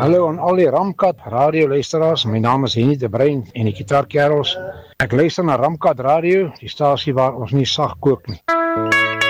Hallo aan al die Ramkat radio luisteraars. My naam is Henny de Bruin en die Gitaarkerels. Ek luister na Ramkat Radio, die stasie waar ons nie sag kook nie.